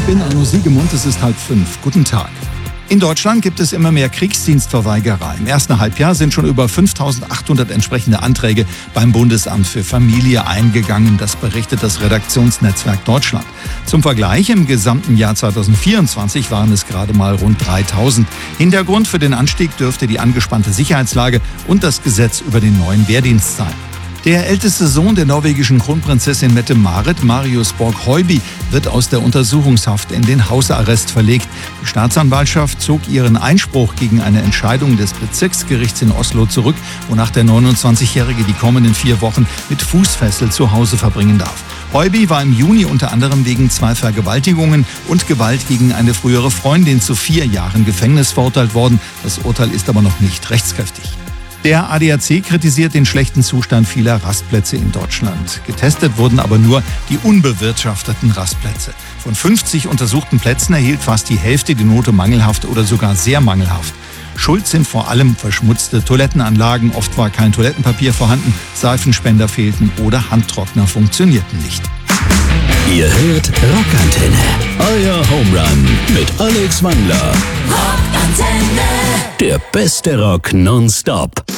bin Arno Siegemund, es ist 4:30. Guten Tag. In Deutschland gibt es immer mehr Kriegsdienstverweigerer. Im ersten Halbjahr sind schon über 5.800 entsprechende Anträge beim Bundesamt für Familie eingegangen. Das berichtet das Redaktionsnetzwerk Deutschland. Zum Vergleich, im gesamten Jahr 2024 waren es gerade mal rund 3.000. Hintergrund für den Anstieg dürfte die angespannte Sicherheitslage und das Gesetz über den neuen Wehrdienst sein. Der älteste Sohn der norwegischen Kronprinzessin Mette-Marit, Marius Borg-Høiby, wird aus der Untersuchungshaft in den Hausarrest verlegt. Die Staatsanwaltschaft zog ihren Einspruch gegen eine Entscheidung des Bezirksgerichts in Oslo zurück, wonach der 29-Jährige die kommenden 4 Wochen mit Fußfessel zu Hause verbringen darf. Høiby war im Juni unter anderem wegen 2 Vergewaltigungen und Gewalt gegen eine frühere Freundin zu 4 Jahren Gefängnis verurteilt worden. Das Urteil ist aber noch nicht rechtskräftig. Der ADAC kritisiert den schlechten Zustand vieler Rastplätze in Deutschland. Getestet wurden aber nur die unbewirtschafteten Rastplätze. Von 50 untersuchten Plätzen erhielt fast die Hälfte die Note mangelhaft oder sogar sehr mangelhaft. Schuld sind vor allem verschmutzte Toilettenanlagen, oft war kein Toilettenpapier vorhanden, Seifenspender fehlten oder Handtrockner funktionierten nicht. Ihr hört Rockantenne, euer Home Run mit Alex Wangler. Rockantenne. Der beste Rock nonstop.